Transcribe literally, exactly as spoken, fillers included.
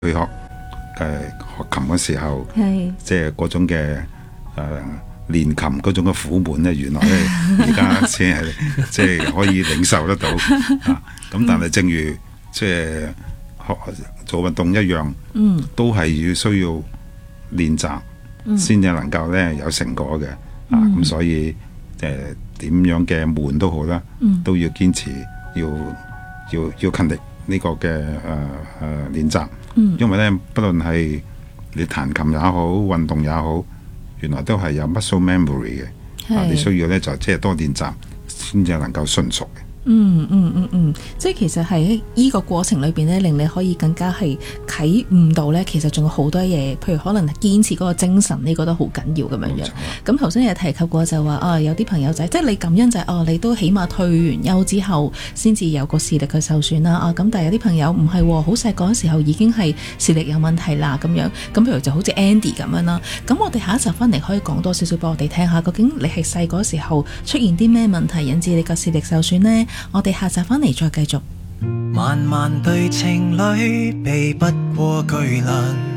去學誒、呃、學琴嘅時候，即係嗰種嘅誒、呃、練琴嗰種嘅苦悶咧，原來咧而家先係即係可以領受得到啊！咁但係正如即係學做運動一樣，嗯，都係要需要練習先至能夠咧有成果嘅、嗯、啊！咁所以誒點、呃、樣嘅悶都好啦，嗯、都要堅持，要要要勤力呢個嘅誒誒練習。嗯、因為咧，不論係你彈琴也好，運動也好，原來都係有 muscle memory 嘅，啊，你需要咧就即係多練習，先至能夠順熟嘅。 嗯嗯嗯嗯，即係其實喺依個過程裏邊咧，令你可以更加係啟悟到咧，其實仲有好多嘢，譬如可能堅持嗰個精神，你覺得好緊要咁樣樣。咁頭先有提及過就話啊，有啲朋友仔，即係你感恩就係、是、哦，你都起碼退完休之後，先至有個視力嘅受損啦。啊，咁但係有啲朋友唔係，好細個嗰時候已經係視力有問題啦咁樣。咁譬如就好似 Andy 咁樣啦。咁我哋下一集翻嚟可以講多少少俾我哋聽下，究竟你係細個時候出現啲咩問題引致你個視力受損呢？我哋下集翻嚟再繼續。 漫漫對情侶避不過巨輪，